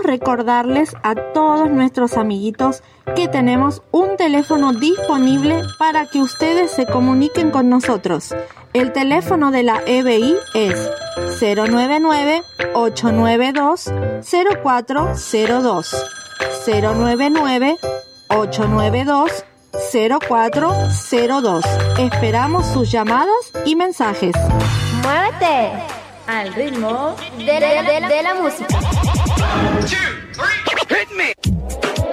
recordarles a todos nuestros amiguitos que tenemos un teléfono disponible para que ustedes se comuniquen con nosotros. El teléfono de la EBI es 099-892-0402. 099-892-0402. Esperamos sus llamadas y mensajes. ¡Muévete! Al ritmo de la música. 1, 2, 3, hit me!